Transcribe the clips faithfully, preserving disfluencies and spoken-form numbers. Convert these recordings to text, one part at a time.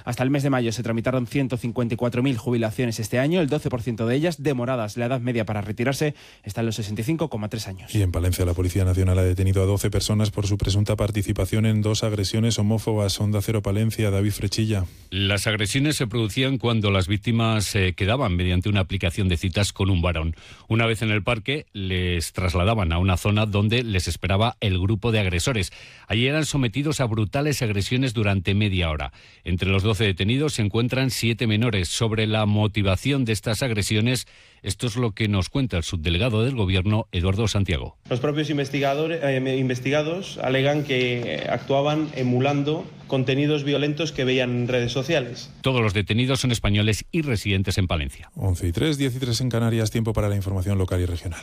Hasta el mes de mayo se tramitaron ciento cincuenta y cuatro mil jubilaciones este año, el doce por ciento de ellas demoradas. La edad media para retirarse está en los sesenta y cinco coma tres años. Y en Palencia la Policía Nacional ha detenido a doce personas por su presunta participación en dos agresiones homófobas. Onda Cero Palencia, David Frechilla. Las agresiones se producían cuando las víctimas se eh, quedaban mediante una aplicación de citas con un varón. Una vez en el parque, les trasladaban a una zona donde les esperaba el grupo de agresores. Allí eran sometidos a brutales agresiones durante media hora. Entre los doce detenidos se encuentran siete menores. Sobre la motivación de estas agresiones, esto es lo que nos cuenta el subdelegado del Gobierno, Eduardo Santiago. Los propios investigadores, eh, investigados alegan que actuaban emulando contenidos violentos que veían en redes sociales. Todos los detenidos son españoles y residentes en Palencia. once y tres, diez y tres en Canarias, tiempo para la información local y regional.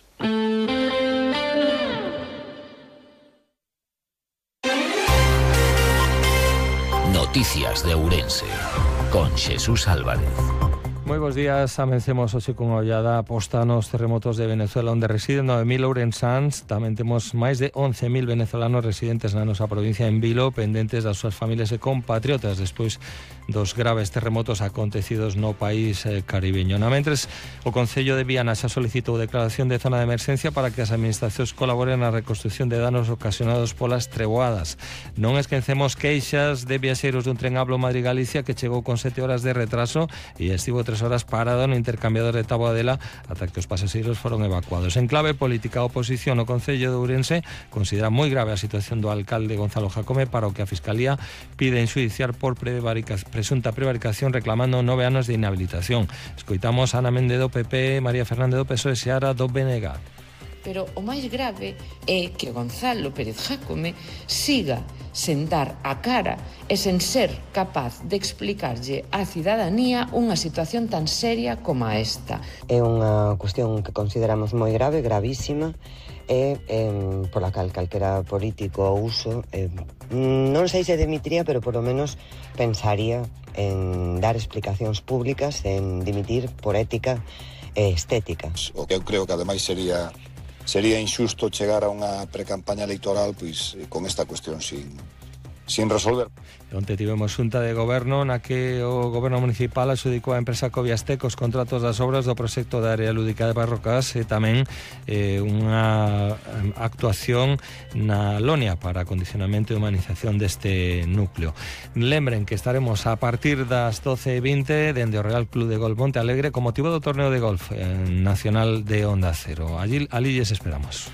Noticias de Ourense, con Jesús Álvarez. Moi bons días, amencemos hoxe con ollada posta nos terremotos de Venezuela, onde residen nove mil ourensáns. Tamén temos máis de once mil venezolanos residentes na nosa provincia en Vilo, pendentes das súas familias e compatriotas despois dos graves terremotos acontecidos no país eh, caribeño. Na mentres, o Concello de Viana xa solicitou declaración de zona de emerxencia para que as administracións colaboren na reconstrucción de danos ocasionados polas treboadas. Non esquecemos queixas de viaxeiros dun tren Ablo Madrid-Galicia que chegou con sete horas de retraso e estivo tres horas parado no intercambiador de Taboadela ata que os pasaxeiros foron evacuados. En clave política, a oposición no Concello de Ourense considera moi grave a situación do alcalde Gonzalo Jacome, para o que a Fiscalía pide enxudiciar por prevaricación, presunta prevaricación, reclamando nove anos de inhabilitación. Escoitamos a Ana Méndez do P P, María Fernández do P S O E e Seara do B N G. Pero o máis grave é que Gonzalo Pérez Jácome siga sen dar a cara e sen ser capaz de explicarlle á cidadanía unha situación tan seria como esta. É unha cuestión que consideramos moi grave, gravísima, e eh, pola cal calquera político ou uso, eh, non sei se dimitiría, pero polo menos pensaría en dar explicacións públicas, en dimitir por ética e estética. O que eu creo que ademais sería sería injusto chegar a unha precampaña electoral pois con esta cuestión sin sin resolver. Onte tivemos xunta de goberno na que o goberno municipal adxudicou a empresa Coviastec os contratos das obras do proxecto da área lúdica de Barrocas e tamén eh, unha actuación na Lonia para acondicionamento e humanización deste núcleo. Lembren que estaremos a partir das doce e vinte dende o Real Club de Golf Monte Alegre con motivo do torneo de golf eh, nacional de Onda Cero. Allí, allí les esperamos.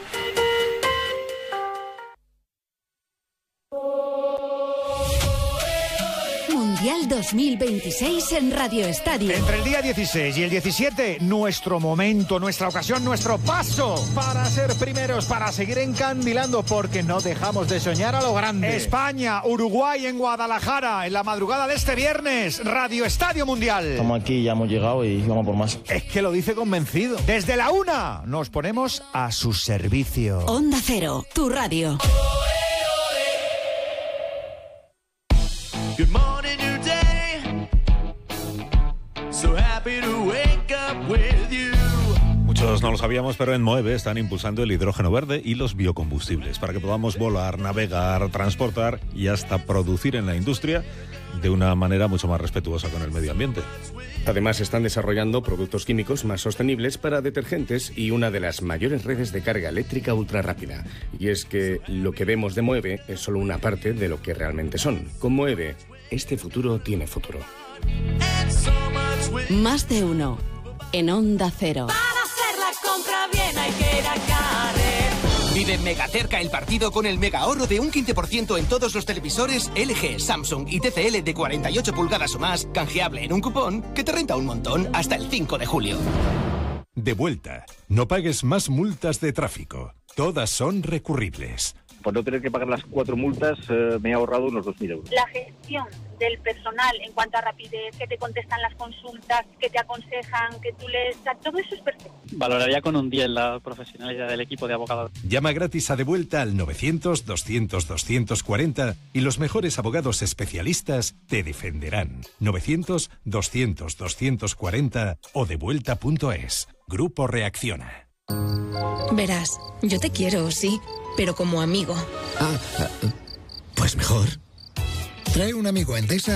Mundial dos mil veintiséis en Radio Estadio. Entre el día dieciséis y el diecisiete, nuestro momento, nuestra ocasión, nuestro paso para ser primeros, para seguir encandilando, porque no dejamos de soñar a lo grande. España, Uruguay en Guadalajara, en la madrugada de este viernes, Radio Estadio Mundial. Estamos aquí, ya hemos llegado y vamos por más. Es que lo dice convencido. Desde la una nos ponemos a su servicio. Onda Cero, tu radio. Good morning, new day. So happy to wake up with you. Muchos no lo sabíamos, pero en Moeve están impulsando el hidrógeno verde y los biocombustibles para que podamos volar, navegar, transportar y hasta producir en la industria de una manera mucho más respetuosa con el medio ambiente. Además, están desarrollando productos químicos más sostenibles para detergentes y una de las mayores redes de carga eléctrica ultra rápida. Y es que lo que vemos de Moeve es solo una parte de lo que realmente son. Con Moeve, este futuro tiene futuro. Más de uno en Onda Cero. Para hacer la compra bien hay que ir a Carrer. Vive mega cerca el partido con el mega ahorro de un quince por ciento en todos los televisores L G, Samsung y T C L de cuarenta y ocho pulgadas o más, canjeable en un cupón que te renta un montón hasta el cinco de julio. De vuelta. No pagues más multas de tráfico. Todas son recurribles. Por no tener que pagar las cuatro multas, eh, me he ahorrado unos dos mil euros. La gestión del personal en cuanto a rapidez, que te contestan las consultas, que te aconsejan, que tú les... Todo eso es perfecto. Valoraría con un diez la profesionalidad del equipo de abogados. Llama gratis a De Vuelta al novecientos, doscientos, doscientos cuarenta y los mejores abogados especialistas te defenderán. novecientos, doscientos, doscientos cuarenta o devuelta punto es. Grupo Reacciona. Verás, yo te quiero, sí, pero como amigo. Ah, pues mejor. Trae un amigo a Endesa